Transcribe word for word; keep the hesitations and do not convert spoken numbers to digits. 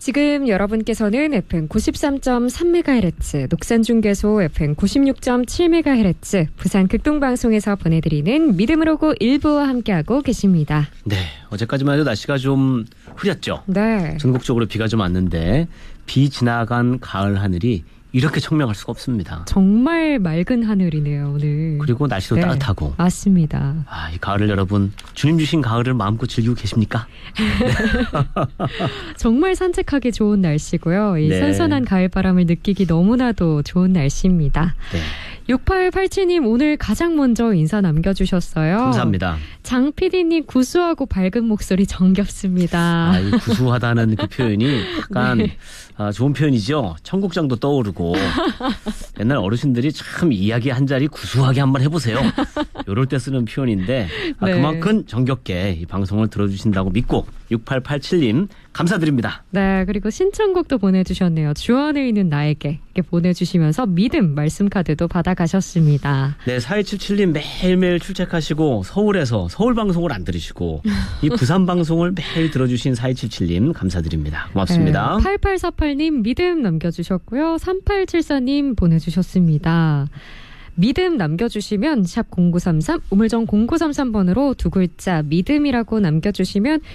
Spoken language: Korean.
지금 여러분께서는 에프엠 구십삼 점 삼 메가헤르츠, 녹산중계소 에프엠 구십육 점 칠 메가헤르츠, 부산 극동방송에서 보내드리는 믿음으로 고 일부와 함께하고 계십니다. 네, 어제까지만 해도 날씨가 좀 흐렸죠. 네. 전국적으로 비가 좀 왔는데 비 지나간 가을 하늘이 이렇게 청명할 수가 없습니다. 정말 맑은 하늘이네요, 오늘. 그리고 날씨도 네, 따뜻하고. 맞습니다. 아, 이 가을을 여러분, 주님 주신 가을을 마음껏 즐기고 계십니까? 정말 산책하기 좋은 날씨고요. 이 네. 선선한 가을바람을 느끼기 너무나도 좋은 날씨입니다. 네. 육팔팔칠 님 오늘 가장 먼저 인사 남겨주셨어요. 감사합니다. 장 피디님 구수하고 밝은 목소리 정겹습니다. 아, 이 구수하다는 그 표현이 약간 네. 아, 좋은 표현이죠. 청국장도 떠오르고 옛날 어르신들이 참 이야기 한 자리 구수하게 한번 해보세요. 이럴 때 쓰는 표현인데 아, 네. 그만큼 정겹게 이 방송을 들어주신다고 믿고 육팔팔칠 님 감사드립니다. 네, 그리고 신청곡도 보내주셨네요. 주안에 있는 나에게 이렇게 보내주시면서 믿음 말씀 카드도 받아가셨습니다. 네, 사이칠칠 님 매일매일 출첵하시고 서울에서 서울 방송을 안 들으시고 이 부산 방송을 매일 들어주신 사이칠칠 님 감사드립니다. 고맙습니다. 네, 팔팔사팔 님 믿음 남겨주셨고요. 삼팔칠사 님 보내주셨습니다. 믿음 남겨주시면 샵 공구삼삼 우물정 공구삼삼 번으로 두 글자 믿음이라고 남겨주시면